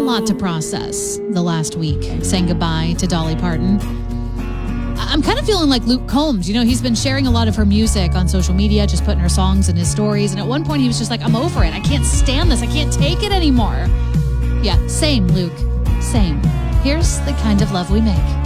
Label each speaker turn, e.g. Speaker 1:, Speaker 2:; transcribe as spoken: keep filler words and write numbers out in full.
Speaker 1: lot to process the last week, saying goodbye to Dolly Parton. I'm kind of feeling like Luke Combs. You know, he's been sharing a lot of her music on social media, just putting her songs in his stories. And at one point he was just like, I'm over it. I can't stand this. I can't take it anymore. Yeah, same, Luke. Same. Here's the kind of love we make.